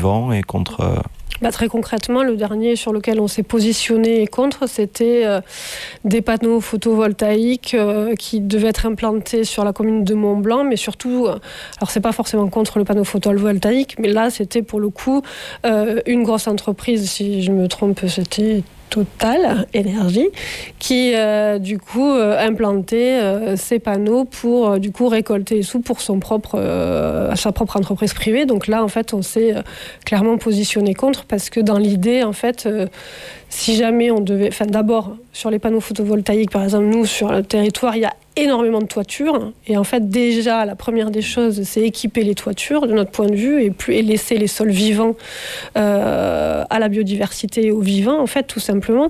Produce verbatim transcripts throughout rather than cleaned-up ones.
vivant et contre... Euh... Bah, très concrètement, le dernier sur lequel on s'est positionné contre, c'était euh, des panneaux photovoltaïques euh, qui devaient être implantés sur la commune de Mont-Blanc, mais surtout, euh, alors c'est pas forcément contre le panneau photovoltaïque, mais là c'était pour le coup euh, une grosse entreprise, si je me trompe, c'était Total Énergie, qui euh, du coup euh, implantait euh, ces panneaux pour euh, du coup récolter les sous pour son propre, euh, sa propre entreprise privée. Donc là en fait on s'est euh, clairement positionné contre, parce que dans l'idée en fait euh, si jamais on devait, enfin d'abord sur les panneaux photovoltaïques par exemple, nous sur le territoire il y a énormément de toitures, et en fait déjà la première des choses c'est équiper les toitures de notre point de vue, et, plus, et laisser les sols vivants euh, à la biodiversité et aux vivants en fait tout simplement.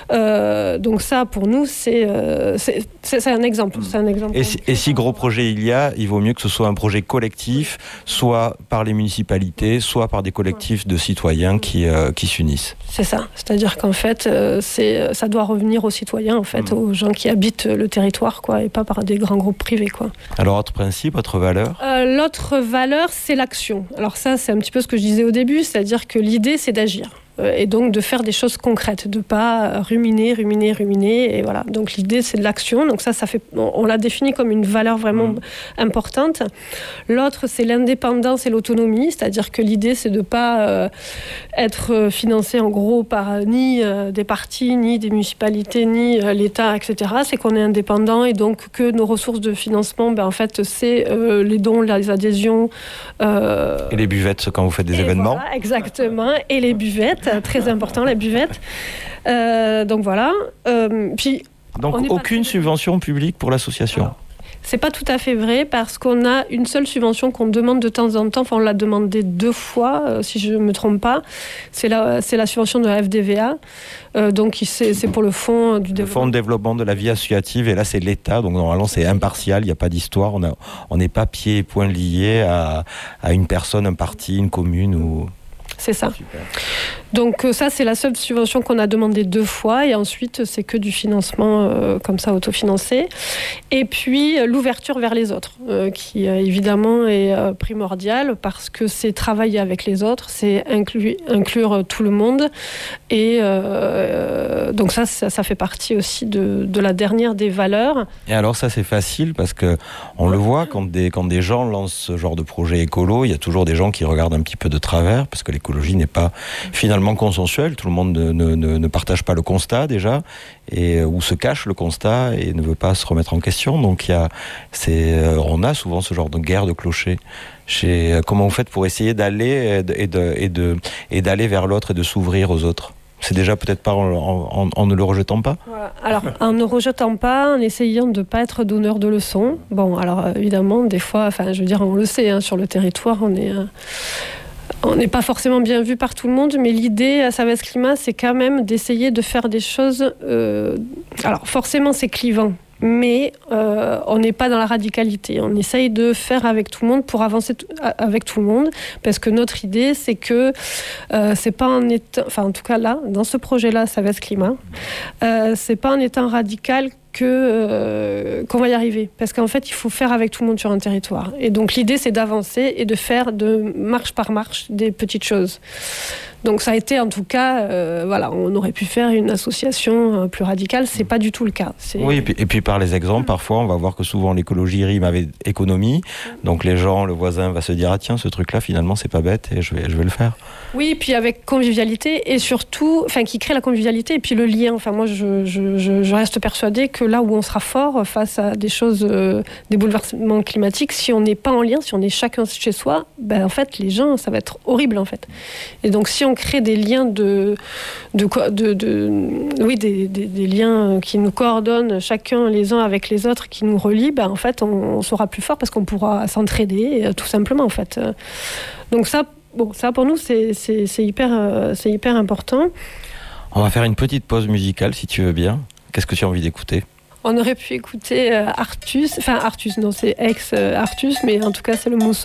Euh, donc ça pour nous c'est, euh, c'est, c'est, c'est un exemple, c'est un exemple et, si, et si gros projet il y a, il vaut mieux que ce soit un projet collectif, soit par les municipalités, soit par des collectifs de citoyens qui, euh, qui s'unissent. C'est ça, c'est-à-dire qu'en fait euh, c'est, ça doit revenir aux citoyens en fait, mmh. aux gens qui habitent le territoire quoi, et pas par des grands groupes privés, quoi. Alors, autre principe, autre valeur euh, L'autre valeur, c'est l'action. Alors ça, c'est un petit peu ce que je disais au début, c'est-à-dire que l'idée, c'est d'agir. Et donc de faire des choses concrètes, de pas ruminer, ruminer, ruminer, et voilà. Donc l'idée c'est de l'action. Donc ça, ça fait, on, on l'a défini comme une valeur vraiment mmh. importante. L'autre c'est l'indépendance et l'autonomie, c'est-à-dire que l'idée c'est de pas euh, être financé en gros par ni euh, des partis, ni des municipalités, ni euh, l'État, et cetera. C'est qu'on est indépendant et donc que nos ressources de financement, ben en fait c'est euh, les dons, les adhésions euh, et les buvettes quand vous faites des événements. Voilà, exactement, et les buvettes. Très important, la buvette. Euh, donc voilà. Euh, puis, donc aucune très... subvention publique pour l'association. Alors, c'est pas tout à fait vrai, parce qu'on a une seule subvention qu'on demande de temps en temps. Enfin, on l'a demandé deux fois, euh, si je ne me trompe pas. C'est la, c'est la subvention de la F D V A. Euh, donc c'est, c'est pour le fonds du le développement. Fonds de développement de la vie associative. Et là, c'est l'État. Donc normalement, c'est impartial. Il n'y a pas d'histoire. On n'est pas pieds et poings liés à, à une personne, un parti, une commune ou... C'est ça. Super. Donc ça, c'est la seule subvention qu'on a demandé deux fois, et ensuite c'est que du financement euh, comme ça, autofinancé. Et puis l'ouverture vers les autres, euh, qui euh, évidemment est euh, primordiale, parce que c'est travailler avec les autres, c'est inclure, inclure tout le monde. Et euh, donc ça, ça, ça fait partie aussi de, de la dernière des valeurs. Et alors ça, c'est facile, parce que on le voit quand des, quand des gens lancent ce genre de projet écolo, il y a toujours des gens qui regardent un petit peu de travers, parce que l'écologie n'est pas finalement consensuelle. Tout le monde ne, ne, ne partage pas le constat déjà, et, ou se cache le constat et ne veut pas se remettre en question. Donc il y a, c'est, on a souvent ce genre de guerre de clochers. Chez, comment vous faites pour essayer d'aller et, de, et, de, et d'aller vers l'autre et de s'ouvrir aux autres ? C'est déjà peut-être pas en, en, en ne le rejetant pas. Voilà. Alors, en ne rejetant pas, en essayant de ne pas être donneur de leçons. Bon, alors évidemment, des fois, enfin, je veux dire, on le sait, hein, sur le territoire, on est... Euh, on n'est pas forcément bien vu par tout le monde, mais l'idée à Savès Climat, c'est quand même d'essayer de faire des choses... Euh, alors, forcément, c'est clivant. Mais euh, on n'est pas dans la radicalité. On essaye de faire avec tout le monde pour avancer t- avec tout le monde, parce que notre idée, c'est que euh, c'est pas en étant, enfin en tout cas là, dans ce projet-là, Savès Climat, euh, c'est pas en étant radical que euh, qu'on va y arriver, parce qu'en fait, il faut faire avec tout le monde sur un territoire. Et donc l'idée, c'est d'avancer et de faire de marche par marche des petites choses. Donc ça a été en tout cas, euh, voilà, on aurait pu faire une association euh, plus radicale, c'est pas du tout le cas. C'est... Oui, et puis, et puis par les exemples, parfois on va voir que souvent l'écologie rime avec économie, donc les gens, le voisin va se dire ah tiens ce truc-là finalement c'est pas bête et je vais, je vais le faire. Oui, puis avec convivialité et surtout, enfin qui crée la convivialité et puis le lien. Enfin moi je, je, je, je reste persuadée que là où on sera fort face à des choses, euh, des bouleversements climatiques, si on n'est pas en lien, si on est chacun chez soi, ben en fait les gens ça va être horrible en fait. Et donc si on crée des liens de, de, de, de oui, des, des, des liens qui nous coordonnent chacun les uns avec les autres, qui nous relient, ben en fait, on, on sera plus fort parce qu'on pourra s'entraider, tout simplement, en fait. Donc ça, bon, ça pour nous, c'est, c'est, c'est, hyper, c'est hyper important. On va faire une petite pause musicale, si tu veux bien. Qu'est-ce que tu as envie d'écouter ? On aurait pu écouter euh, Artus, enfin Artus, non, c'est ex-Artus, mais en tout cas, c'est le